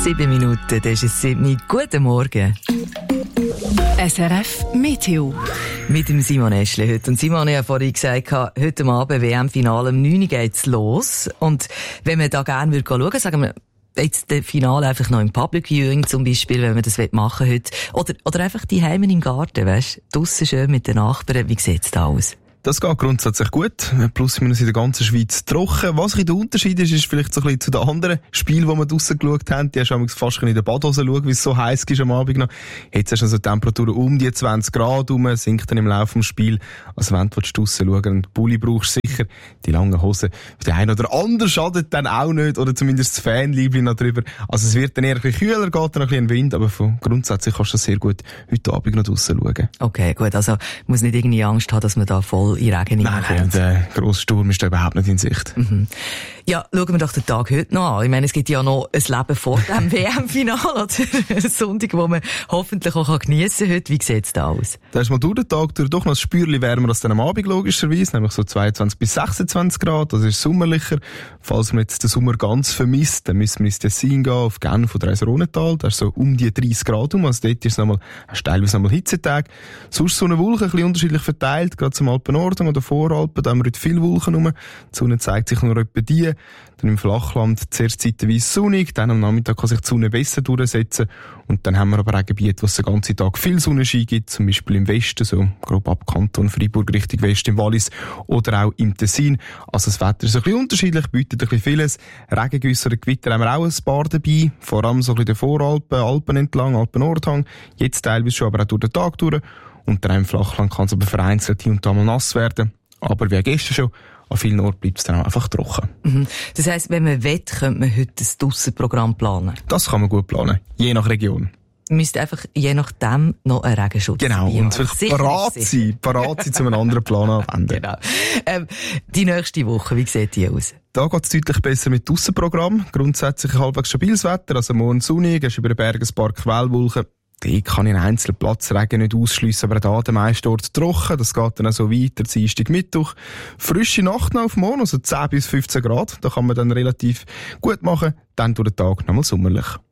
7 Minuten, das ist es 7. Guten Morgen. SRF Meteo. Mit dem Simon Eschle heute. Und Simon, ich habe vorhin gesagt, heute Abend WM-Finale um 9 Uhr geht's los. Und wenn man da gerne schauen würde, sagen wir, jetzt das Finale einfach noch im Public Viewing zum Beispiel, wenn man das machen will heute. Oder einfach die Heime im Garten, weisst, draussen schön mit den Nachbarn. Wie sieht's da aus? Das geht grundsätzlich gut. Plus minus in der ganzen Schweiz trocken. Was der Unterschied ist vielleicht so ein bisschen zu den anderen Spielen, die wir draussen geschaut haben. Die hast du fast in der Badhose schauen, wie es so heiß ist am Abend noch. Jetzt hast du also Temperaturen um die 20 Grad rum, sinkt dann im Laufe des Spiels. Also wenn du draussen schauen und Pulli brauchst, sicher die langen Hosen. Für den einen oder anderen schadet dann auch nicht, oder zumindest das Fanliebling noch drüber. Also es wird dann eher ein bisschen kühler, geht dann ein bisschen Wind, aber grundsätzlich kannst du sehr gut heute Abend noch draussen schauen. Okay, gut. Also muss nicht irgendwie Angst haben, dass man da voll in Regen Nein, der grosse Sturm ist da überhaupt nicht in Sicht. Mhm. Ja, schauen wir doch den Tag heute noch an. Ich meine, es gibt ja noch ein Leben vor dem WM-Finale, oder? Ein Sonntag, wo man hoffentlich auch geniessen kann heute. Wie sieht es da aus? Da ist mal durch den Tag durch doch noch ein Spürchen wärmer als dann am Abend, logischerweise. Nämlich so 22 bis 26 Grad. Das ist sommerlicher. Falls man jetzt den Sommer ganz vermisst, dann müssen wir ins Tessin gehen, auf Genf oder ins Rhônetal. Da ist so um die 30 Grad um. Also dort ist es nochmal, teilweise nochmal Hitzetag. Sonst Sonne, Wolken, ein bisschen unterschiedlich verteilt. Gerade zum Alpenordnung oder Voralpen, da haben wir heute viele Wolken rum. Die Sonne zeigt sich nur etwa die. Dann im Flachland zuerst zeitweise sonnig, dann am Nachmittag kann sich die Sonne besser durchsetzen. Und dann haben wir aber auch Gebiete, wo es den ganzen Tag viel Sonnenschein gibt, zum Beispiel im Westen, so grob ab Kanton Freiburg Richtung Westen im Wallis oder auch im Tessin. Also das Wetter ist ein bisschen unterschiedlich, bietet ein bisschen vieles. Regengüsse oder Gewitter haben wir auch ein paar dabei, vor allem so ein bisschen den Voralpen, Alpen entlang, Alpen-Nordhang, jetzt teilweise schon, aber auch durch den Tag durch. Und dann im Flachland kann es aber vereinzelt hier und da mal nass werden. Aber wie gestern schon, an vielen Orten bleibt es dann auch einfach trocken. Mhm. Das heisst, wenn man will, könnte man heute ein Drussenprogramm planen? Das kann man gut planen, je nach Region. Man müsste einfach je nachdem noch einen Regenschutz genau, und vielleicht parat sein, zu einem anderen Plan anwenden. Genau. Die nächste Woche, wie sieht die aus? Da geht es deutlich besser mit Drussenprogramm. Grundsätzlich halbwegs stabiles Wetter, also morgen sonnig, hast über den Bergen ein paar Quellwolken. Die kann in einzelnen Platzregen nicht ausschliessen, aber da der meiste Ort trocken. Das geht dann auch so weiter, Dienstag, Mittwoch. Frische Nacht noch auf morgen, also 10 bis 15 Grad. Da kann man dann relativ gut machen. Dann durch den Tag nochmal sommerlich.